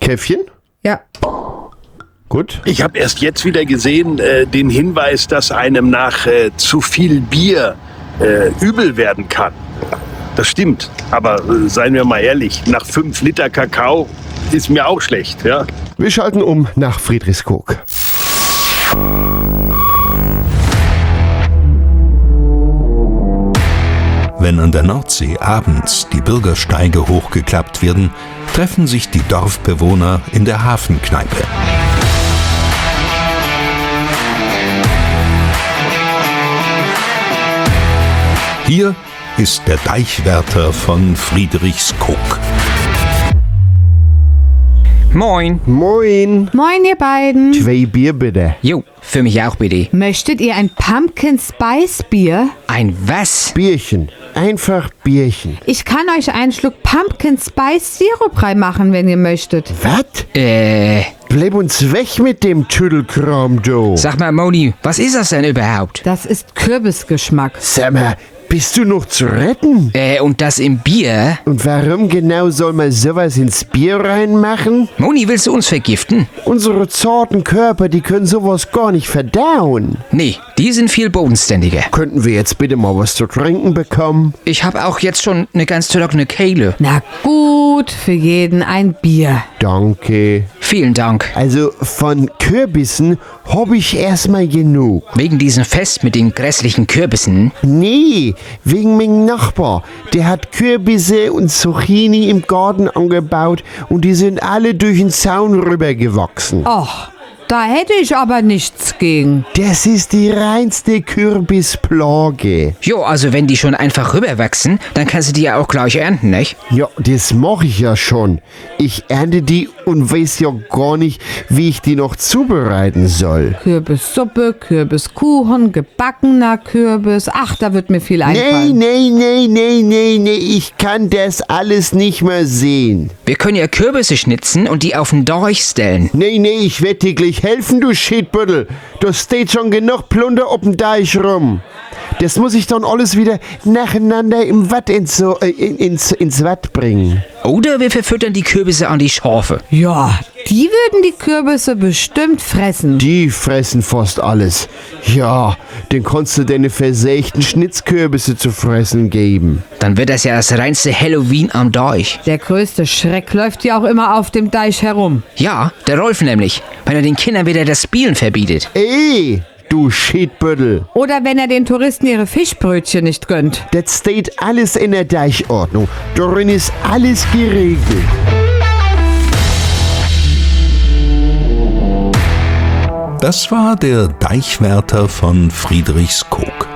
Käffchen? Ja. Gut. Ich habe erst jetzt wieder gesehen, den Hinweis, dass einem nach zu viel Bier übel werden kann. Das stimmt, aber seien wir mal ehrlich, nach 5 Liter Kakao ist mir auch schlecht, ja? Wir schalten um nach Friedrichskoog. Wenn an der Nordsee abends die Bürgersteige hochgeklappt werden, treffen sich die Dorfbewohner in der Hafenkneipe. Hier ist der Deichwärter von Friedrichskoog. Moin. Moin. Moin, ihr beiden. 2 Bier bitte. Jo, für mich auch bitte. Möchtet ihr ein Pumpkin Spice Bier? Ein was? Bierchen. Einfach Bierchen. Ich kann euch einen Schluck Pumpkin Spice Sirup reinmachen, wenn ihr möchtet. Was? Bleib uns weg mit dem Tüdelkram, du. Sag mal, Moni, was ist das denn überhaupt? Das ist Kürbisgeschmack. Sag mal, bist du noch zu retten? Und das im Bier? Und warum genau soll man sowas ins Bier reinmachen? Moni, willst du uns vergiften? Unsere zarten Körper, die können sowas gar nicht verdauen. Nee, die sind viel bodenständiger. Könnten wir jetzt bitte mal was zu trinken bekommen? Ich habe auch jetzt schon eine ganz trockene Kehle. Na gut, für jeden ein Bier. Danke. Vielen Dank. Also von Kürbissen hab ich erstmal genug. Wegen diesem Fest mit den grässlichen Kürbissen? Nee, wegen meinem Nachbar. Der hat Kürbisse und Zucchini im Garten angebaut und die sind alle durch den Zaun rübergewachsen. Och, da hätte ich aber nichts gegen. Das ist die reinste Kürbisplage. Jo, also wenn die schon einfach rüberwachsen, dann kannst du die ja auch gleich ernten, nicht? Ja, das mache ich ja schon. Ich ernte die und weiß ja gar nicht, wie ich die noch zubereiten soll. Kürbissuppe, Kürbiskuchen, gebackener Kürbis. Ach, da wird mir viel einfallen. Nee, ich kann das alles nicht mehr sehen. Wir können ja Kürbisse schnitzen und die auf den Dorch stellen. Nee, ich werd dir gleich helfen, du Schiedbüttel. Da steht schon genug Plunder auf dem Deich rum. Das muss ich dann alles wieder nacheinander im Watt ins Watt bringen. Oder wir verfüttern die Kürbisse an die Schafe. Ja, die würden die Kürbisse bestimmt fressen. Die fressen fast alles. Ja, den kannst du deine versägten Schnitzkürbisse zu fressen geben. Dann wird das ja das reinste Halloween am Deich. Der größte Schreck läuft ja auch immer auf dem Deich herum. Ja, der Rolf nämlich, wenn er den Kindern wieder das Spielen verbietet. Du Schiedbüttel. Oder wenn er den Touristen ihre Fischbrötchen nicht gönnt. Das steht alles in der Deichordnung. Darin ist alles geregelt. Das war der Deichwärter von Friedrichskoog.